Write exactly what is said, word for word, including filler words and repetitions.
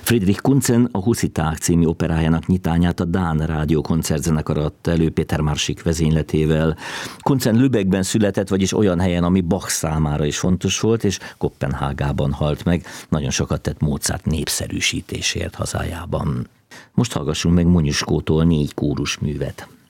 Friedrich Kuntzen a Husziták című operájának nyitányát a Dán Rádió koncertzenekar adta elő Péter Marsik vezényletével. Kuntzen Lübeckben született, vagyis olyan helyen, ami Bach számára is fontos volt, és Koppenhágában halt meg. Nagyon sokat tett Mozart népszerűsítésért hazájában. Most hallgassunk meg Moniuszkótól négy kórusművet.